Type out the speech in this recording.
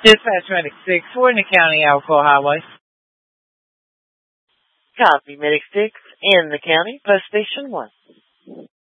Dispatch Medic 6, we're in the county, Alcoa Highway. Copy, Medic 6, in the county, post station 1.